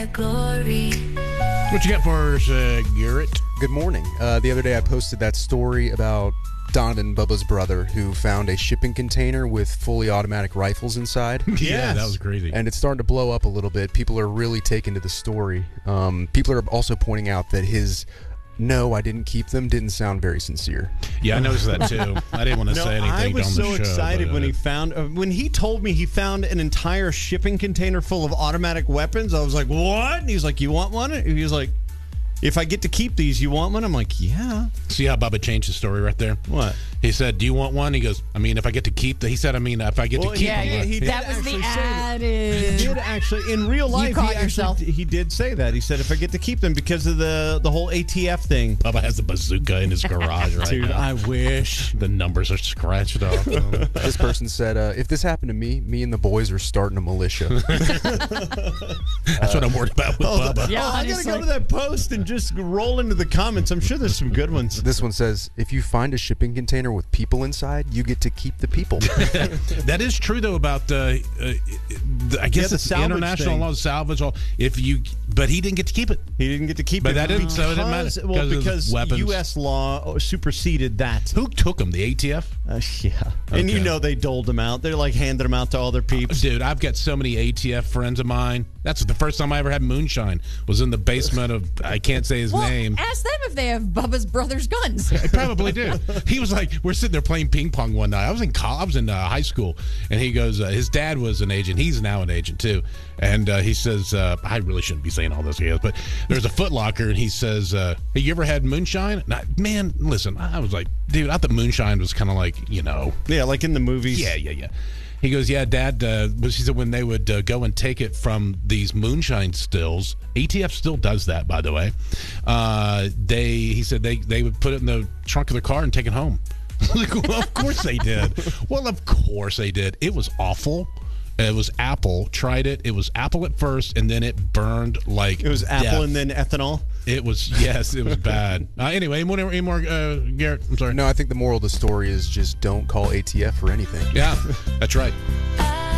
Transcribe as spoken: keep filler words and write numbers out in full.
that glory. What you got for us, uh, Garrett? Good morning. Uh, the other day I posted that story about Donovan Bubba's brother who found a shipping container with fully automatic rifles inside. Yeah, Yes. that was crazy. And it's starting to blow up a little bit. People are really taken to the story. Um, people are also pointing out that his "no, I didn't keep them" didn't sound very sincere. Yeah, I noticed that too. I didn't want to No, say anything I was on so the show. excited but, when uh, he found uh, when he told me he found an entire shipping container full of automatic weapons. I was like, "What?" And he's like, "You want one?" And he was like, "If I get to keep these, you want one?" I'm like, "Yeah." See how Bubba changed his story right there? What? He said, "Do you want one?" He goes, "I mean, if I get to keep the." He said, "I mean, if I get Well, to keep yeah, them." yeah, he did That was the actually say that. He adage. did actually in real life. caught he actually, yourself. He did say that. He said, "If I get to keep them because of the the whole A T F thing." Bubba has a bazooka in his garage right Dude, now. I wish. The numbers are scratched off. This person said, uh, if this happened to me, me and the boys are starting a militia. That's what I'm worried about with Bubba. Yeah, oh, I gotta honestly. go to that post and just roll into the comments. I'm sure there's some good ones. This one says, if you find a shipping container with people inside, you get to keep the people. That is true though about uh, uh, the, I guess Yeah, the it's salvage international thing. law salvage. All if you, but he didn't get to keep it. He didn't get to keep But it that didn't- so it didn't matter, because- Well, because of because weapons. U S law superseded that. Who took him? The A T F? Uh, yeah, and you Okay. know they doled them out. They're like handing them out to all their peeps. Dude, I've got so many A T F friends of mine. That's the first time I ever had moonshine. Was in the basement of I can't say his Well, name. ask them if they have Bubba's brother's guns. I probably do. He was like, we're sitting there playing ping pong one night. I was in college, I was in uh, high school, and he goes, uh, his dad was an agent. He's now an agent too, and uh, he says, uh, I really shouldn't be saying all this, guys, but there's a Foot Locker, and he says, uh, "Hey, you ever had moonshine?" And I, man, listen, I was like, dude, I thought moonshine was kind of like, you know, Yeah, like in the movies. yeah, yeah, yeah. He goes, yeah, Dad, uh, was, he said when they would uh, go and take it from these moonshine stills, A T F still does that, by the way. Uh, they, he said they, they would put it in the trunk of their car and take it home. Like, well, of course they did. Well, of course they did. It was awful. It was apple. Tried it. It was apple at first, and then it burned like It was apple death. and then ethanol. It was, yes, it was bad. Uh, anyway, any more, any more uh, Garrett? I'm sorry. No, I think the moral of the story is just don't call A T F for anything. Yeah, that's right. I